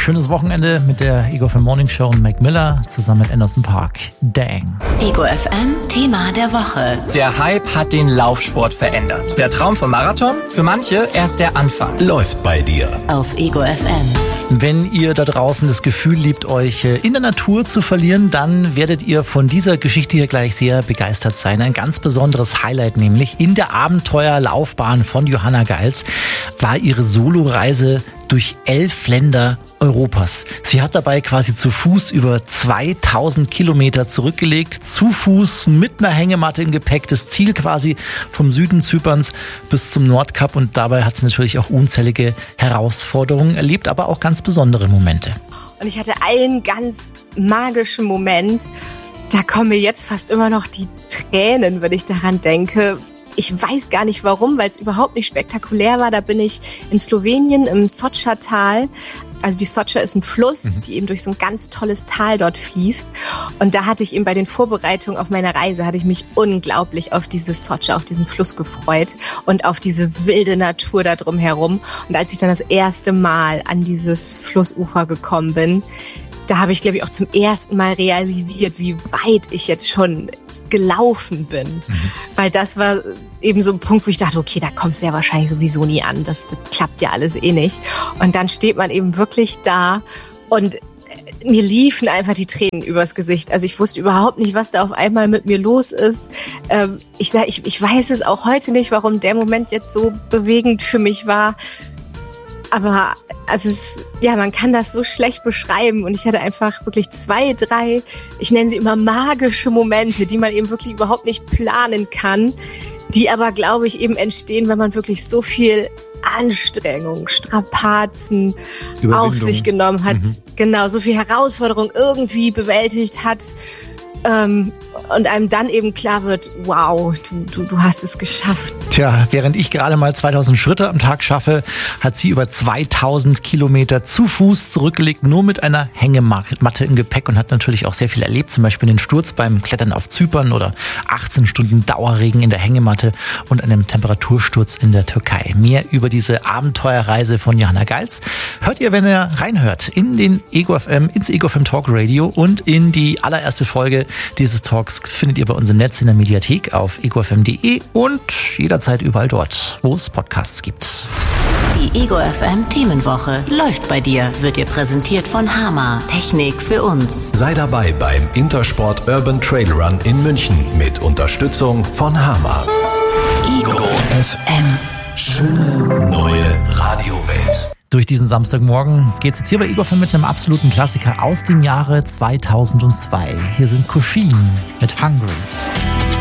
Schönes Wochenende mit der Ego FM Morning Show und Mac Miller zusammen mit Anderson .Paak. Dang. Ego FM Thema der Woche. Der Hype hat den Laufsport verändert. Der Traum vom Marathon? Für manche erst der Anfang. Läuft bei dir. Auf Ego FM. Wenn ihr da draußen das Gefühl liebt, euch in der Natur zu verlieren, dann werdet ihr von dieser Geschichte hier gleich sehr begeistert sein. Ein ganz besonderes Highlight nämlich. In der Abenteuerlaufbahn von Johanna Geils war ihre Soloreise durch 11 Länder Europas. Sie hat dabei quasi zu Fuß über 2000 Kilometer zurückgelegt, zu Fuß mit einer Hängematte im Gepäck, das Ziel quasi vom Süden Zyperns bis zum Nordkap, und dabei hat sie natürlich auch unzählige Herausforderungen erlebt, aber auch ganz besondere Momente. Und ich hatte einen ganz magischen Moment, da kommen mir jetzt fast immer noch die Tränen, wenn ich daran denke. Ich weiß gar nicht warum, weil es überhaupt nicht spektakulär war. Da bin ich in Slowenien im Soča-Tal. Also die Soča ist ein Fluss, die eben durch so ein ganz tolles Tal dort fließt. Und da hatte ich eben bei den Vorbereitungen auf meine Reise, hatte ich mich unglaublich auf dieses Soča, auf diesen Fluss gefreut und auf diese wilde Natur da drumherum. Und als ich dann das erste Mal an dieses Flussufer gekommen bin, da habe ich, glaube ich, auch zum ersten Mal realisiert, wie weit ich jetzt schon gelaufen bin. Weil das war eben so ein Punkt, wo ich dachte, okay, da kommst du ja wahrscheinlich sowieso nie an. Das klappt ja alles eh nicht. Und dann steht man eben wirklich da und mir liefen einfach die Tränen übers Gesicht. Also ich wusste überhaupt nicht, was da auf einmal mit mir los ist. Ich weiß es auch heute nicht, warum der Moment jetzt so bewegend für mich war. Aber also man kann das so schlecht beschreiben, und ich hatte einfach wirklich 2, 3, ich nenne sie immer magische Momente, die man eben wirklich überhaupt nicht planen kann, die aber, glaube ich, eben entstehen, wenn man wirklich so viel Anstrengung, Strapazen auf sich genommen hat, genau, so viel Herausforderung irgendwie bewältigt hat. Und einem dann eben klar wird, wow, du hast es geschafft. Tja, während ich gerade mal 2000 Schritte am Tag schaffe, hat sie über 2000 Kilometer zu Fuß zurückgelegt, nur mit einer Hängematte im Gepäck, und hat natürlich auch sehr viel erlebt, zum Beispiel den Sturz beim Klettern auf Zypern oder 18 Stunden Dauerregen in der Hängematte und einem Temperatursturz in der Türkei. Mehr über diese Abenteuerreise von Johanna Geils hört ihr, wenn ihr reinhört, in den Ego FM, ins Ego FM Talk Radio, und in die allererste Folge dieses Talks findet ihr bei uns im Netz in der Mediathek auf egofm.de und jederzeit überall dort, wo es Podcasts gibt. Die Ego FM Themenwoche läuft bei dir, wird dir präsentiert von Hama. Technik für uns. Sei dabei beim Intersport Urban Trail Run in München mit Unterstützung von Hama. Ego FM. Schöne neue Radiowelt. Durch diesen Samstagmorgen geht's jetzt hier bei Ego FM mit einem absoluten Klassiker aus dem Jahre 2002. Hier sind Kosheen mit Hungry.